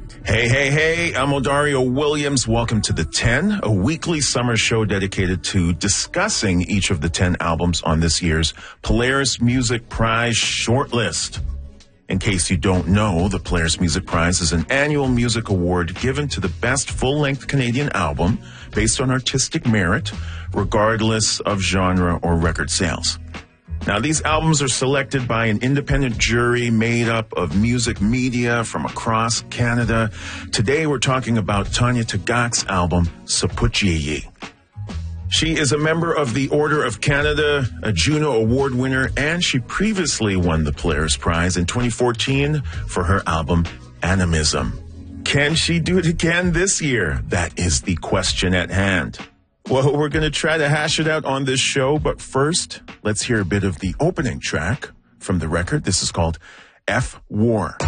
Hey, I'm Odario Williams. Welcome to The 10, a weekly summer show dedicated to discussing each of the 10 albums on this year's Polaris Music Prize shortlist. In case you don't know, the Polaris Music Prize is an annual music award given to the best full-length Canadian album based on artistic merit, regardless of genre or record sales. Now, these albums are selected by an independent jury made up of music media from across Canada. Today, we're talking about Tanya Tagaq's album, Sapuchiyi. She is a member of the Order of Canada, a Juno Award winner, and she previously won the Polaris Prize in 2014 for her album, Animism. Can she do it again this year? That is the question at hand. Well, we're going to try to hash it out on this show, but first, let's hear a bit of the opening track from the record. This is called F War.